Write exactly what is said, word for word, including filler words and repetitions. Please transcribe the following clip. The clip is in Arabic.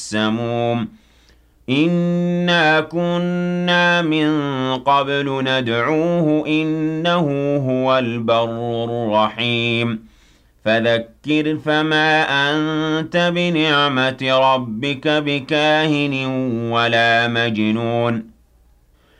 السَّمُومِ إِنَّا كُنَّا مِن قَبْلُ نَدْعُوهُ إِنَّهُ هُوَ الْبَرُّ الرَّحِيمُ فَذَكِّرْ فَمَا أَنتَ بِنِعْمَةِ رَبِّكَ بِكَاهِنٍ وَلَا مَجْنُونٍ